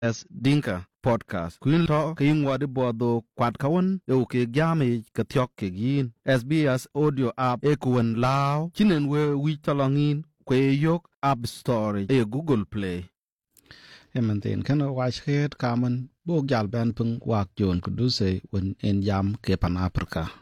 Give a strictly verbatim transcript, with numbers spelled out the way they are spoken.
S Dinka podcast kuin to kin wadi bodo kwat kawan e ke game ke tyok ke yin S B S audio app e kuen lao chinen we wi talangin kwe yok app store e Google Play Emantin kana washket kaman bo gal ban pung wak jon kuduse wen en yam ke pan Afrika